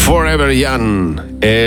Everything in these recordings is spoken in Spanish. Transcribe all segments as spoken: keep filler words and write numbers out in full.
Forever Young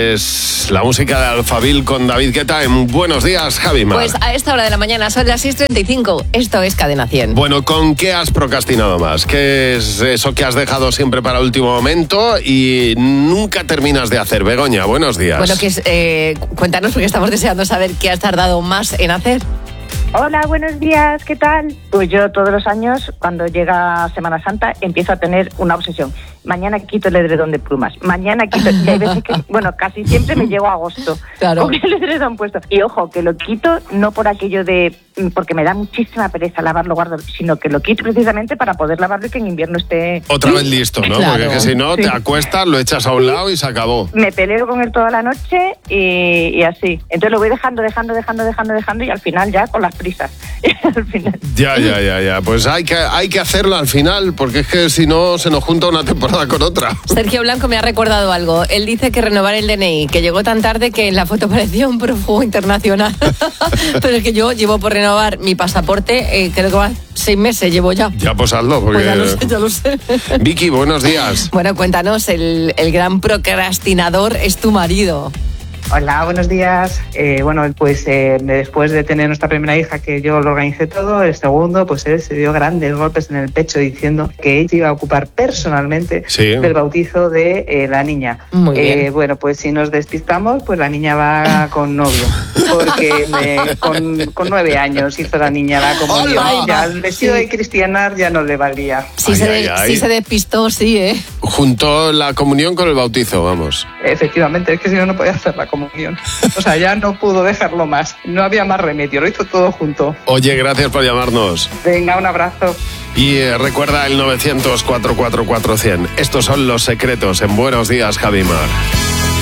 es la música de Alphaville con David Guetta en Buenos Días, Javi Mar. Pues a esta hora de la mañana son las seis treinta y cinco. Esto es Cadena cien. Bueno, ¿con qué has procrastinado más? ¿Qué es eso que has dejado siempre para el último momento y nunca terminas de hacer? Begoña, buenos días. Bueno, que es, eh, cuéntanos porque estamos deseando saber qué has tardado más en hacer. Hola, buenos días, ¿qué tal? Pues yo todos los años, cuando llega Semana Santa, empiezo a tener una obsesión. Mañana quito el edredón de plumas, mañana quito... Y hay veces que, bueno, casi siempre me llego a agosto claro. con el edredón puesto. Y ojo, que lo quito no por aquello de... porque me da muchísima pereza lavarlo, guardo, sino que lo quito precisamente para poder lavarlo y que en invierno esté... Otra vez listo, ¿no? Claro. Porque es que si no, Sí. te acuestas, lo echas a un lado y se acabó. Me peleo con él toda la noche y, y así. Entonces lo voy dejando, dejando, dejando, dejando, dejando y al final ya con las prisas. al final. Ya, ya, ya, ya. Pues hay que, hay que hacerlo al final, porque es que si no se nos junta una temporada con otra. Sergio Blanco me ha recordado algo. Él dice que renovar el D N I, que llegó tan tarde que en la foto parecía un prófugo internacional. Pero es que yo llevo por renovar mi pasaporte, eh, creo que va seis meses llevo ya. Ya, pues hazlo, porque... Pues ya lo sé, ya lo sé. Vicky, buenos días. Bueno, cuéntanos, el, el gran procrastinador es tu marido. Hola, buenos días. Eh, bueno, pues eh, después de tener nuestra primera hija, que yo lo organicé todo, el segundo, pues él se dio grandes golpes en el pecho diciendo que él se iba a ocupar personalmente Sí. del bautizo de eh, la niña. Muy bien. Eh, bueno, pues si nos despistamos, pues la niña va con novio, porque me- con, con nueve años hizo la niña la comunión. ¡Hola! Ya el vestido de cristianar ya no le valía. Sí, Ay, se, ay, de- ay. sí se despistó, sí, ¿eh? Juntó la comunión con el bautizo, vamos. Efectivamente, es que si no, no podía hacer la comunión. O sea, ya no pudo dejarlo más. No había más remedio, lo hizo todo junto. Oye, gracias por llamarnos. Venga, un abrazo. Y eh, recuerda el novecientos, cuatrocientos cuarenta y cuatro, cien. Estos son los secretos en Buenos Días, Javi Mar.